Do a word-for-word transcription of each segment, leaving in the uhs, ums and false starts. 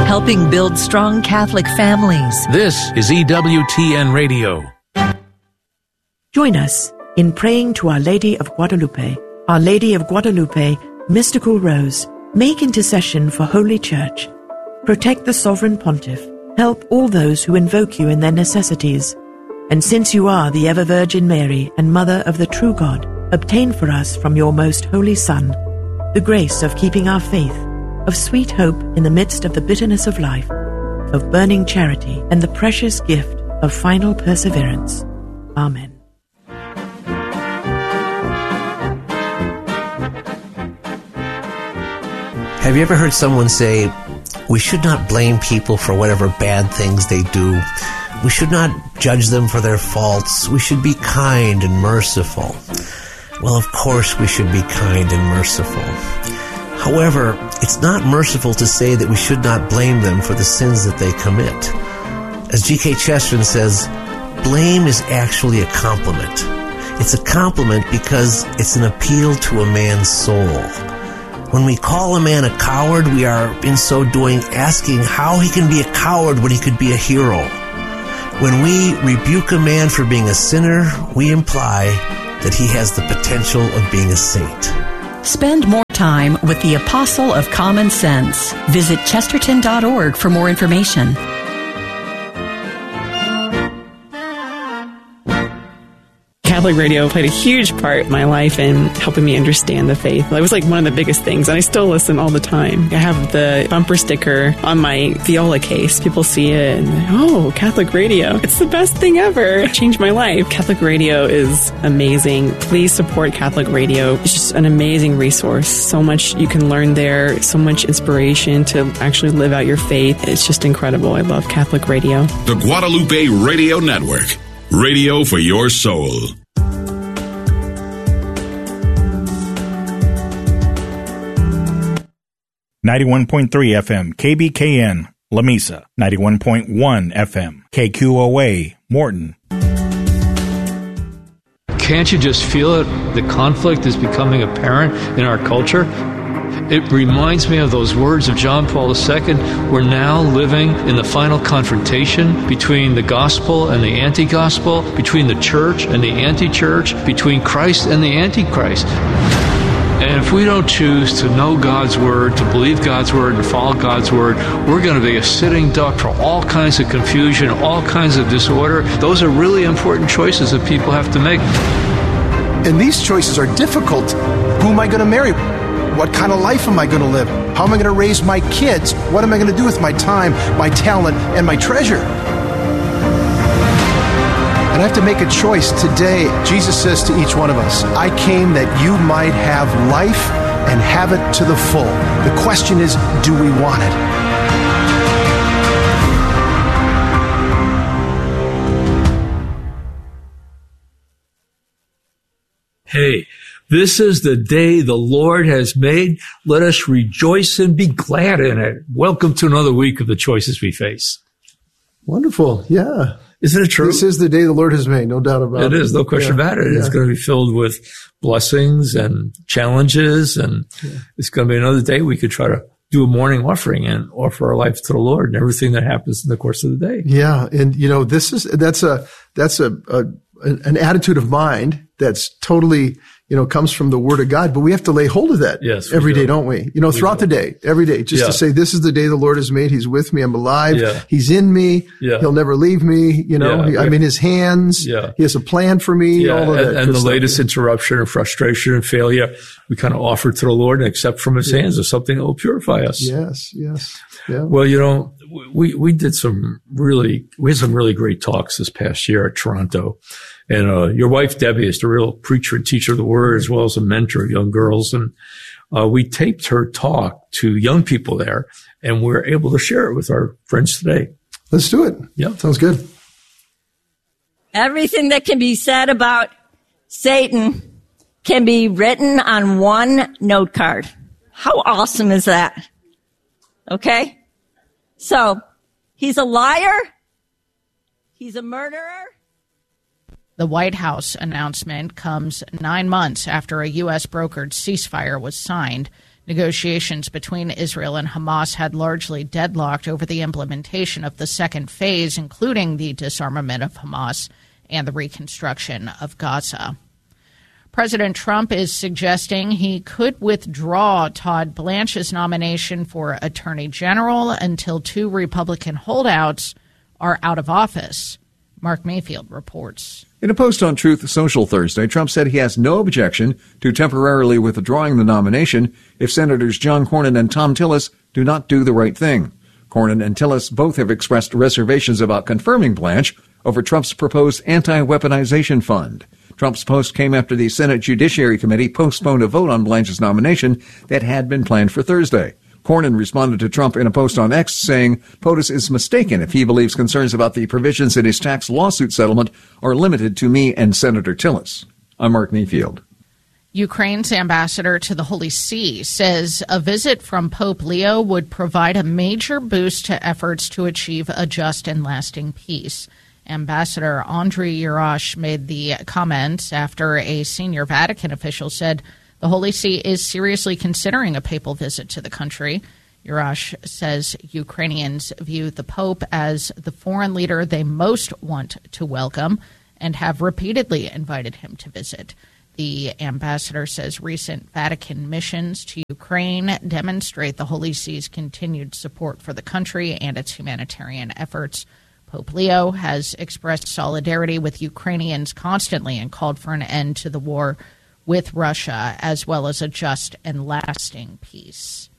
helping build strong Catholic families. This is E W T N Radio. Join us in praying to Our Lady of Guadalupe. Our Lady of Guadalupe, mystical rose, make intercession for Holy Church. Protect the Sovereign Pontiff. Help all those who invoke you in their necessities. And since you are the ever-Virgin Mary and Mother of the true God, obtain for us from your most holy Son the grace of keeping our faith, of sweet hope in the midst of the bitterness of life, of burning charity, and the precious gift of final perseverance. Amen. Have you ever heard someone say, we should not blame people for whatever bad things they do. We should not judge them for their faults. We should be kind and merciful. Well, of course we should be kind and merciful. However, it's not merciful to say that we should not blame them for the sins that they commit. As G K Chesterton says, blame is actually a compliment. It's a compliment because it's an appeal to a man's soul. When we call a man a coward, we are, in so doing, asking how he can be a coward when he could be a hero. When we rebuke a man for being a sinner, we imply that he has the potential of being a saint. Spend more time with the Apostle of Common Sense. Visit chesterton dot org for more information. Catholic radio played a huge part in my life in helping me understand the faith. It was like one of the biggest things, and I still listen all the time. I have the bumper sticker on my viola case. People see it and, oh, Catholic radio. It's the best thing ever. It changed my life. Catholic radio is amazing. Please support Catholic radio. It's just an amazing resource. So much you can learn there, so much inspiration to actually live out your faith. It's just incredible. I love Catholic radio. The Guadalupe Radio Network. Radio for your soul. ninety-one point three F M, K B K N, La Mesa. ninety-one point one F M, K Q O A, Morton. Can't you just feel it? The conflict is becoming apparent in our culture. It reminds me of those words of John Paul the Second. We're now living in the final confrontation between the gospel and the anti-gospel, between the church and the anti-church, between Christ and the antichrist. And if we don't choose to know God's Word, to believe God's Word, and follow God's Word, we're going to be a sitting duck for all kinds of confusion, all kinds of disorder. Those are really important choices that people have to make. And these choices are difficult. Who am I going to marry? What kind of life am I going to live? How am I going to raise my kids? What am I going to do with my time, my talent, and my treasure? And I have to make a choice today. Jesus says to each one of us, I came that you might have life and have it to the full. The question is, do we want it? Hey, this is the day the Lord has made. Let us rejoice and be glad in it. Welcome to another week of the choices we face. Wonderful. Yeah. Isn't it true? This is the day the Lord has made, no doubt about it. It is, no question yeah. about it. Yeah. It's going to be filled with blessings and challenges, and yeah. it's going to be another day we could try to do a morning offering and offer our life to the Lord and everything that happens in the course of the day. Yeah. And, you know, this is, that's a, that's a, a an attitude of mind that's totally, you know, comes from the Word of God, but we have to lay hold of that yes, every do. day, don't we? You know, we throughout do. the day, every day, just yeah. to say, this is the day the Lord has made. He's with me. I'm alive. Yeah. He's in me. Yeah. He'll never leave me. You know, Yeah. he, I'm in His hands. Yeah. He has a plan for me. Yeah. All of that. And, and the stuff. latest interruption or frustration and failure, we kind of offer to the Lord and accept from His yeah. hands as something that will purify us. Yes. Yes. Yeah. Well, you know, we, we did some really, we had some really great talks this past year at Toronto. And, uh, your wife, Debbie, is the real preacher and teacher of the Word, as well as a mentor of young girls. And, uh, we taped her talk to young people there, and we're able to share it with our friends today. Let's do it. Yeah. Sounds good. Everything that can be said about Satan can be written on one note card. How awesome is that? Okay? So, he's a liar. He's a murderer. The White House announcement comes nine months after a U S brokered ceasefire was signed. Negotiations between Israel and Hamas had largely deadlocked over the implementation of the second phase, including the disarmament of Hamas and the reconstruction of Gaza. President Trump is suggesting he could withdraw Todd Blanche's nomination for Attorney General until two Republican holdouts are out of office. Mark Mayfield reports. In a post on Truth Social Thursday, Trump said he has no objection to temporarily withdrawing the nomination if Senators John Cornyn and Thom Tillis do not do the right thing. Cornyn and Tillis both have expressed reservations about confirming Blanche over Trump's proposed anti-weaponization fund. Trump's post came after the Senate Judiciary Committee postponed a vote on Blanche's nomination that had been planned for Thursday. Cornyn responded to Trump in a post on X saying POTUS is mistaken if he believes concerns about the provisions in his tax lawsuit settlement are limited to me and Senator Tillis. I'm Mark Mayfield. Ukraine's ambassador to the Holy See says a visit from Pope Leo would provide a major boost to efforts to achieve a just and lasting peace. Ambassador Andriy Yermak made the comments after a senior Vatican official said the Holy See is seriously considering a papal visit to the country. Yermak says Ukrainians view the Pope as the foreign leader they most want to welcome and have repeatedly invited him to visit. The ambassador says recent Vatican missions to Ukraine demonstrate the Holy See's continued support for the country and its humanitarian efforts. Pope Leo has expressed solidarity with Ukrainians constantly and called for an end to the war with Russia, as well as a just and lasting peace.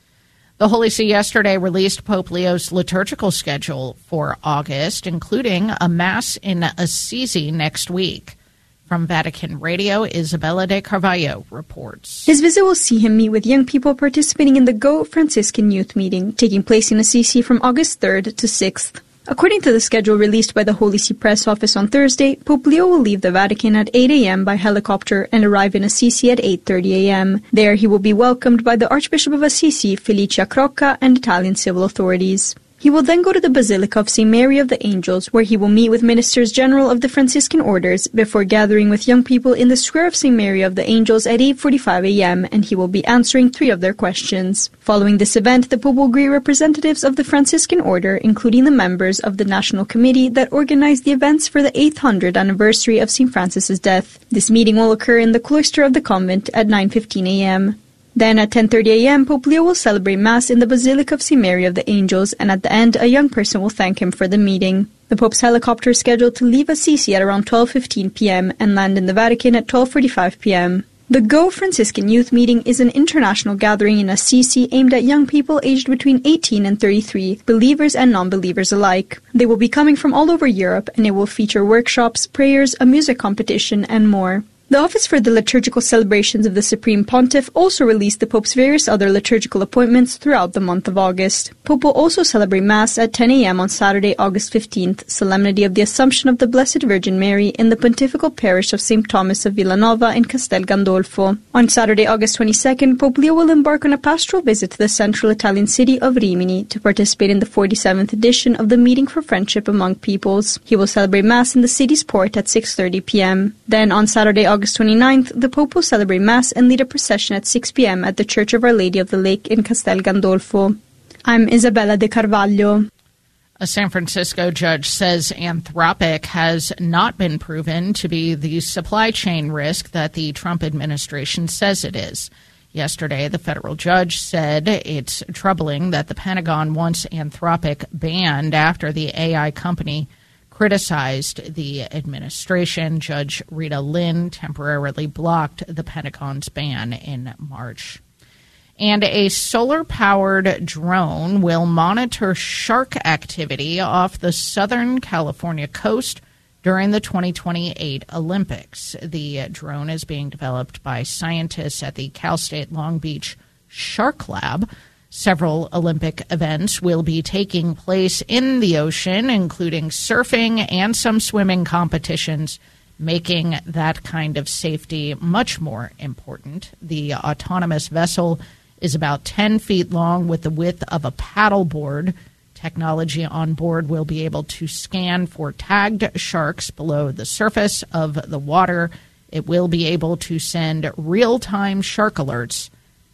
The Holy See yesterday released Pope Leo's liturgical schedule for August, including a Mass in Assisi next week. From Vatican Radio, Isabella de Carvalho reports. His visit will see him meet with young people participating in the Go Franciscan Youth Meeting, taking place in Assisi from August third to sixth. According to the schedule released by the Holy See Press Office on Thursday, Pope Leo will leave the Vatican at eight a.m. by helicopter and arrive in Assisi at eight thirty a.m. There he will be welcomed by the Archbishop of Assisi, Felicia Crocca, and Italian civil authorities. He will then go to the Basilica of Saint Mary of the Angels, where he will meet with Ministers General of the Franciscan Orders before gathering with young people in the Square of Saint Mary of the Angels at eight forty-five a.m., and he will be answering three of their questions. Following this event, the Pope will greet representatives of the Franciscan Order, including the members of the National Committee that organized the events for the eight hundredth anniversary of Saint Francis's death. This meeting will occur in the cloister of the convent at nine fifteen a.m. Then at ten thirty a.m., Pope Leo will celebrate Mass in the Basilica of Saint Mary of the Angels, and at the end, a young person will thank him for the meeting. The Pope's helicopter is scheduled to leave Assisi at around twelve fifteen p.m. and land in the Vatican at twelve forty-five p.m. The Go Franciscan Youth Meeting is an international gathering in Assisi aimed at young people aged between eighteen and thirty-three, believers and non-believers alike. They will be coming from all over Europe, and it will feature workshops, prayers, a music competition, and more. The Office for the Liturgical Celebrations of the Supreme Pontiff also released the Pope's various other liturgical appointments throughout the month of August. Pope will also celebrate Mass at ten a.m. on Saturday, August fifteenth, Solemnity of the Assumption of the Blessed Virgin Mary in the Pontifical Parish of Saint Thomas of Villanova in Castel Gandolfo. On Saturday, August twenty-second, Pope Leo will embark on a pastoral visit to the central Italian city of Rimini to participate in the forty-seventh edition of the Meeting for Friendship Among Peoples. He will celebrate Mass in the city's port at six thirty p.m. Then on Saturday, August twenty-ninth, the Pope will celebrate Mass and lead a procession at six p.m. at the Church of Our Lady of the Lake in Castel Gandolfo. I'm Isabella de Carvalho. A San Francisco judge says Anthropic has not been proven to be the supply chain risk that the Trump administration says it is. Yesterday, the federal judge said it's troubling that the Pentagon wants Anthropic banned after the A I company criticized the administration. Judge Rita Lynn temporarily blocked the Pentagon's ban in March. And a solar-powered drone will monitor shark activity off the Southern California coast during the twenty twenty-eight Olympics. The drone is being developed by scientists at the Cal State Long Beach Shark Lab. Several Olympic events will be taking place in the ocean, including surfing and some swimming competitions, making that kind of safety much more important. The autonomous vessel is about ten feet long with the width of a paddleboard. Technology on board will be able to scan for tagged sharks below the surface of the water. It will be able to send real-time shark alerts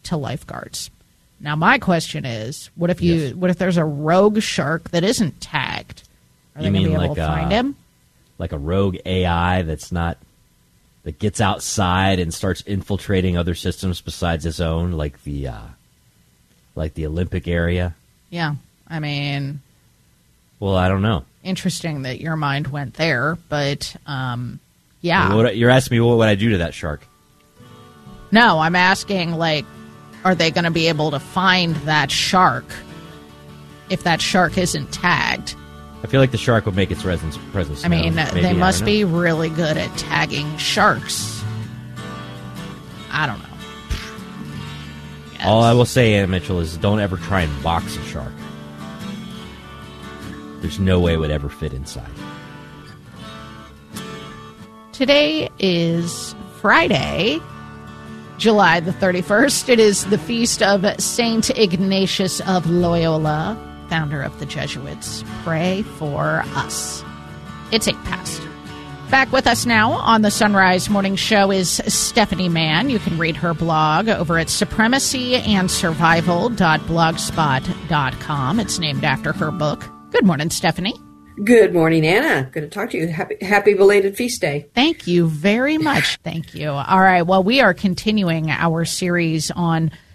to lifeguards. Now, my question is, what if you, yes. what if there's a rogue shark that isn't tagged? Are you they going to be able like to a, find him? Like a rogue A I that's not, that gets outside and starts infiltrating other systems besides his own, like the, uh, like the Olympic area? Yeah, I mean... Well, I don't know. Interesting that your mind went there, but, um, yeah. What, you're asking me what would I do to that shark? No, I'm asking, like, are they going to be able to find that shark if that shark isn't tagged? I feel like the shark would make its presence. presence I mean, known. Maybe, they must I be really good at tagging sharks. I don't know. Yes. All I will say, Anna Mitchell, is don't ever try and box a shark. There's no way it would ever fit inside. Today is Friday, July the thirty-first. It is the feast of Saint Ignatius of Loyola, founder of the Jesuits. Pray for us. It's eight past. Back with us now on the Sunrise Morning Show is Stephanie Mann. You can read her blog over at supremacy and survival dot blogspot dot com. It's named after her book. Good morning, Stephanie. Good morning, Anna. Good to talk to you. Happy, happy belated feast day. Thank you very much. Thank you. All right. Well, we are continuing our series on